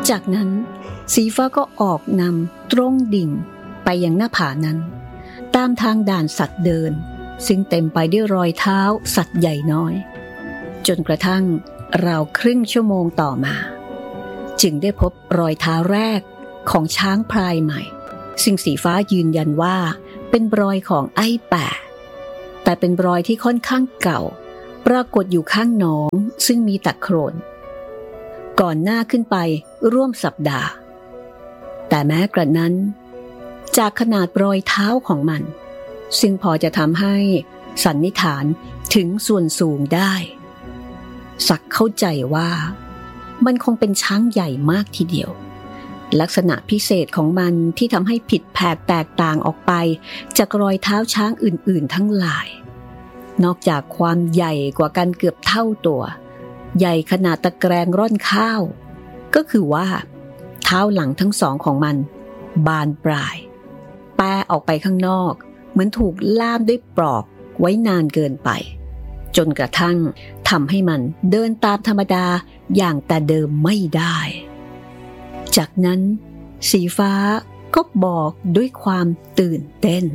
จากนั้นสีฟ้าก็ออกนำตรงดิ่งไปยังหน้าผานั้นตามทางด่านสัตว์เดินซึ่งเต็มไปด้วยรอยเท้าสัตว์ใหญ่น้อยจนกระทั่งราวครึ่งชั่วโมงต่อมาจึงได้พบรอยเท้าแรกของช้างพลายใหม่ซึ่งสีฟ้ายืนยันว่าเป็นรอยของไอ้แปะแต่เป็นรอยที่ค่อนข้างเก่าปรากฏอยู่ข้างหนองซึ่งมีตะโคร่นก่อนหน้าขึ้นไปร่วมสัปดาห์แต่แม้กระนั้นจากขนาดรอยเท้าของมันซึ่งพอจะทำให้สันนิษฐานถึงส่วนสูงได้สักเข้าใจว่ามันคงเป็นช้างใหญ่มากทีเดียวลักษณะพิเศษของมันที่ทำให้ผิดแผกแตกต่างออกไปจากรอยเท้าช้างอื่นๆทั้งหลายนอกจากความใหญ่กว่ากันเกือบเท่าตัวใหญ่ขนาดตะแกรงร่อนข้าวก็คือว่าเท้าหลังทั้งสองของมันบานปลายแปะออกไปข้างนอกเหมือนถูกล่ามด้วยปลอกไว้นานเกินไปจนกระทั่งทำให้มันเดินตามธรรมดาอย่างแต่เดิมไม่ได้จากนั้นสีฟ้าก็บอกด้วยความตื่นเต้น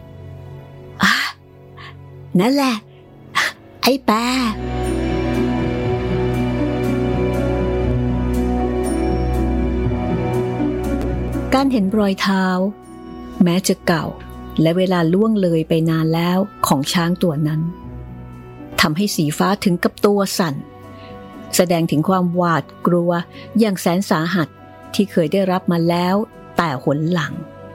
นั่นแหละไอ้แปะการเห็นรอยเท้าแม้จะเก่าและเวลาล่วงเลยไปนานแล้วของช้างตัวนั้นทำให้สีฟ้าถึงกับตัวสั่นแสดงถึงความหวาดกลัวอย่างแสนสาหัสที่เคยได้รับมาแล้วแต่หนหลัง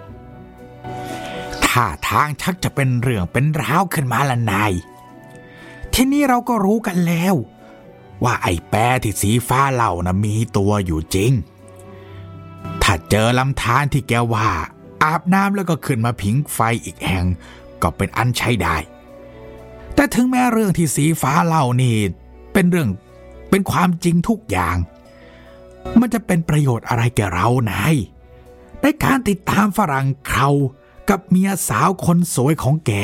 ท่าทางชักจะเป็นเรื่องเป็นราวขึ้นมาละนายทีนี้เราก็รู้กันแล้วว่าไอ้แปะที่สีฟ้าเล่านะมีตัวอยู่จริงถ้าเจอลำธารที่แกว่าอาบน้ำแล้วก็ขึ้นมาผิงไฟอีกแห่งก็เป็นอันใช้ได้แต่ถึงแม้เรื่องที่สีฟ้าเล่านี่เป็นความจริงทุกอย่างมันจะเป็นประโยชน์อะไรแกเรานายในการติดตามฝรั่งเขากับเมียสาวคนสวยของแก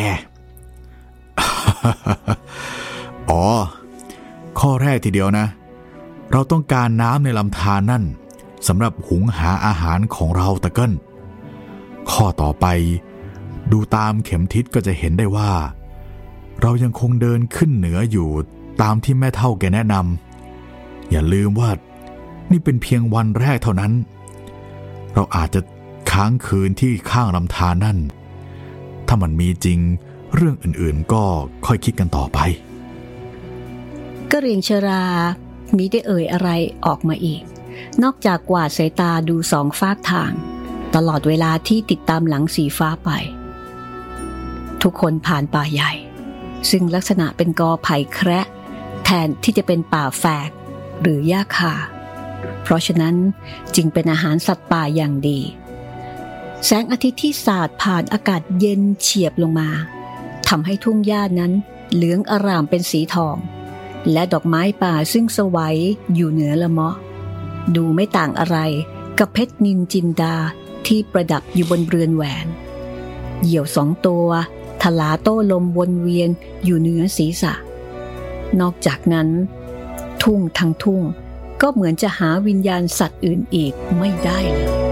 อ๋อข้อแรกทีเดียวนะเราต้องการน้ำในลำธารนั่นสำหรับหุงหาอาหารของเราตะเกิ้ลข้อต่อไปดูตามเข็มทิศก็จะเห็นได้ว่าเรายังคงเดินขึ้นเหนืออยู่ตามที่แม่เฒ่าแกแนะนำอย่าลืมว่านี่เป็นเพียงวันแรกเท่านั้นเราอาจจะค้างคืนที่ข้างลำธารนั่นถ้ามันมีจริงเรื่องอื่นๆก็ค่อยคิดกันต่อไปกระเหรี่ยงชรามิได้เอ่ยอะไรออกมาอีกนอกจากกวาดสายตาดูสองฝากทางตลอดเวลาที่ติดตามหลังสีฟ้าไปทุกคนผ่านป่าใหญ่ซึ่งลักษณะเป็นกอไผ่แคระแทนที่จะเป็นป่าแฝกหรือหญ้าคาเพราะฉะนั้นจึงเป็นอาหารสัตว์ป่าอย่างดีแสงอาทิตย์ที่สาดผ่านอากาศเย็นเฉียบลงมาทำให้ทุ่งหญ้านั้นเหลืองอร่ามเป็นสีทองและดอกไม้ป่าซึ่งสวยอยู่เหนือละเมาะดูไม่ต่างอะไรกับเพชรนินจินดาที่ประดับอยู่บนเรือนแหวนเหยี่ยวสองตัวทลาโต้ลมวนเวียนอยู่เหนือศีรษะนอกจากนั้นทุ่งทั้งทุ่งก็เหมือนจะหาวิญญาณสัตว์อื่นอีกไม่ได้เลย